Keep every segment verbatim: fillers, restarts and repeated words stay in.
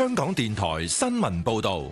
香港電台新聞報道。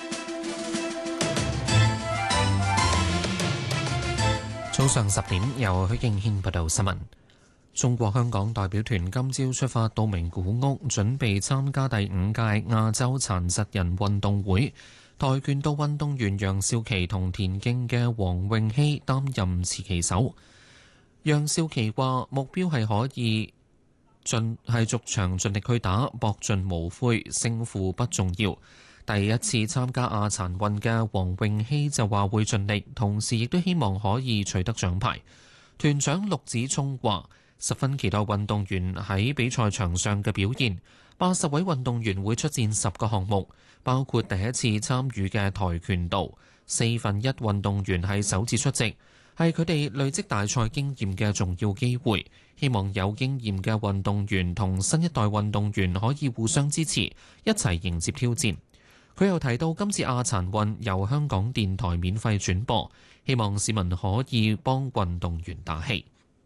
早上十點，由許敬軒報道新聞。中國香港代表團今朝出發到名古屋，準備參加第五屆亞洲殘疾人運動會。跆拳道運動員楊少琪同田徑嘅黃詠希擔任持旗手。楊少琪話：目標係可以盡係逐場盡力去打，搏盡無悔，勝負不重要。第一次參加亞殘運嘅黃詠希就話會盡力，同時亦都希望可以取得獎牌。團長陸子聰話：十分期待運動員喺比賽場上嘅表現。八十位運動員會出戰十個項目，包括第一次參與嘅跆拳道。四分一運動員係首次出席，係佢哋累積大賽經驗嘅重要機會。希望有經驗嘅運動員同新一代運動員可以互相支持，一齊迎接挑戰。佢又提到今次亞殘運由香港電台免費轉播，希望市民可以幫運動員打氣。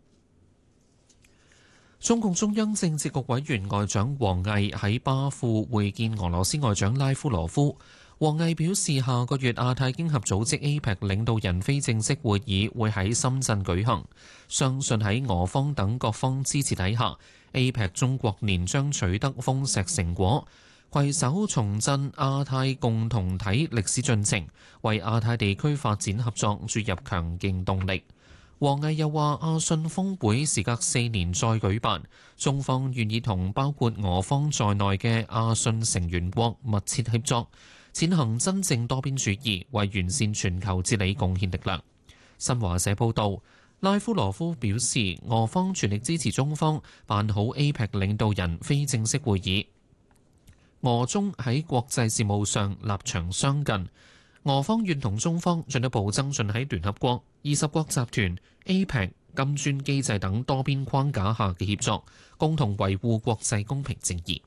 中共中央政治局委員外長王毅喺巴庫會見俄羅斯外長拉夫羅夫。王毅表示，下個月亞太經合組織 A P E C 領導人非正式會議會喺深圳舉行，相信喺俄方等各方支持底下 ，A P E C 中國年將取得豐碩成果。攜手重振亞太共同體歷史進程，為亞太地區發展合作注入強勁動力。王毅又話：亞信峰會時隔四年再舉辦，中方願意同包括俄方在內嘅亞信成員國密切協作，踐行真正多邊主義，為完善全球治理貢獻力量。新華社報導，拉夫羅夫表示，俄方全力支持中方辦好 A P E C 領導人非正式會議。俄中喺國際事務上立場相近，俄方願同中方進一步增進喺聯合國、二十國集團、A P E C、金磚機制等多邊框架下嘅協作，共同維護國際公平正義。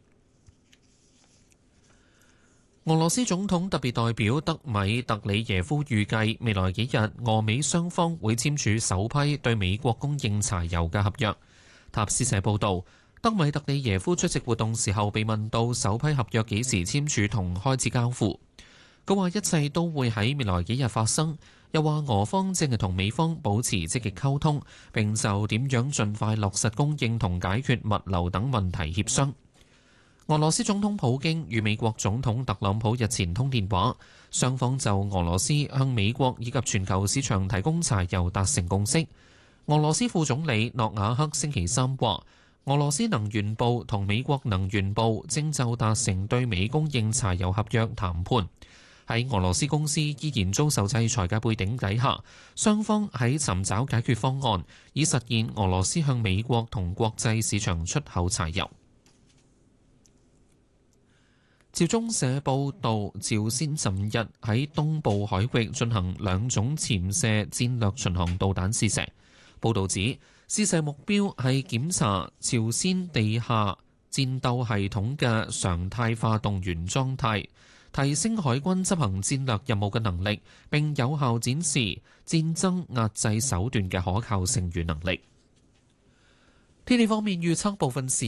俄羅斯總統特別代表德米特里耶夫預計未來幾日俄美雙方會簽署首批對美國供應柴油嘅合約。塔斯社報導。德米特里耶夫出席活動時候被問到首批合約幾時簽署同開始交付，佢話一切都會喺未來幾日發生，又話俄方正係同美方保持積極溝通，並就點樣盡快落實供應同解決物流等問題協商。俄羅斯總統普京與美國總統特朗普日前通電話，雙方就俄羅斯向美國以及全球市場提供柴油達成共識。俄羅斯副總理諾瓦克星期三話，俄羅斯能源部同美國能源部正就達成對美供應柴油合約談判。喺俄羅斯公司依然遭受制裁嘅背景底下，雙方喺尋找解決方案，以實現俄羅斯向美國同國際市場出口柴油。朝中社報導，朝鮮尋日喺東部海域進行兩種潛射戰略巡航導彈試射。報導指，試射目標係檢查朝鮮地下戰鬥系統嘅常態化動員狀態，提升海軍執行戰略任務嘅能力，並有效展示戰爭壓制手段嘅可靠性與能力。天氣方面預測部分時